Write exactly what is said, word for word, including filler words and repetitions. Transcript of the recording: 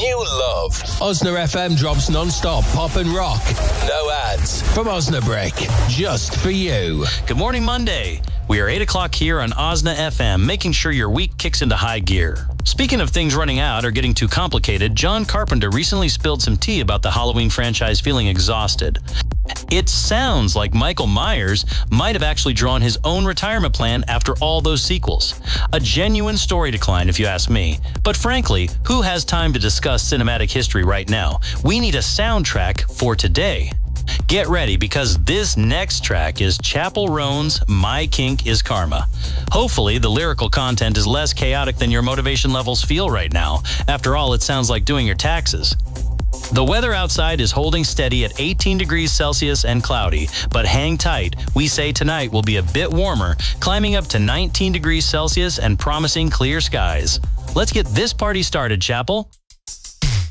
you love. Osna F M drops non-stop pop and rock. No ads from Osnabrick, just for you. Good morning, Monday. We are eight o'clock here on Osna F M, making sure your week kicks into high gear. Speaking of things running out or getting too complicated, John Carpenter recently spilled some tea about the Halloween franchise feeling exhausted. It sounds like Michael Myers might have actually drawn his own retirement plan after all those sequels. A genuine story decline, if you ask me. But frankly, who has time to discuss cinematic history right now? We need a soundtrack for today. Get ready, because this next track is Chappell Roan's My Kink is Karma. Hopefully, the lyrical content is less chaotic than your motivation levels feel right now. After all, it sounds like doing your taxes. The weather outside is holding steady at eighteen degrees Celsius and cloudy, but hang tight. We say tonight will be a bit warmer, climbing up to nineteen degrees Celsius and promising clear skies. Let's get this party started, Chappell.